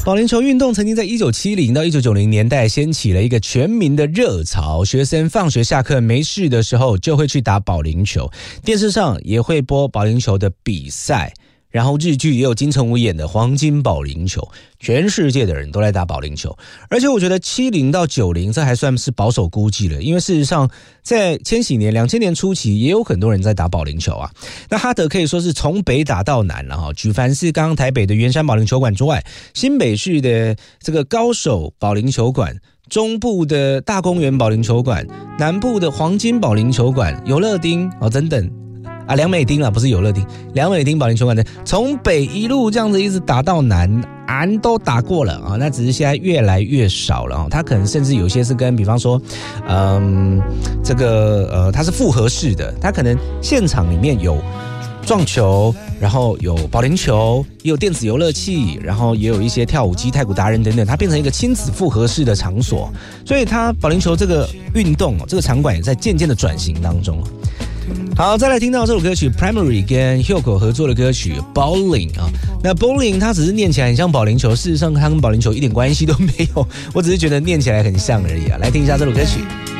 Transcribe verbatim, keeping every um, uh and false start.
保龄球运动曾经在一九七零到一九九零年代掀起了一个全民的热潮，学生放学下课没事的时候就会去打保龄球，电视上也会播保龄球的比赛，然后日剧也有金城武演的黄金保龄球，全世界的人都来打保龄球。而且我觉得七零到九零这还算是保守估计了，因为事实上在千禧年两千年初期也有很多人在打保龄球啊。那哈德可以说是从北打到南了哈，举凡是刚刚台北的圆山保龄球馆之外，新北市的这个高手保龄球馆，中部的大公园保龄球馆，南部的黄金保龄球馆，有乐町哦等等啊，良美町啦，不是有乐町，良美町保龄球馆的，从北一路这样子一直打到南，俺都打过了啊，那只是现在越来越少了啊。它可能甚至有些是跟，比方说，嗯，这个呃，它是复合式的，它可能现场里面有撞球，然后有保龄球，也有电子游乐器，然后也有一些跳舞机、太鼓达人等等，它变成一个亲子复合式的场所，所以它保龄球这个运动，这个场馆也在渐渐的转型当中。好，再来听到这首歌曲 Primary 跟 Hyuko 合作的歌曲 Bowling 啊，那 Bowling 它只是念起来很像保龄球，事实上它跟保龄球一点关系都没有，我只是觉得念起来很像而已啊。来听一下这首歌曲。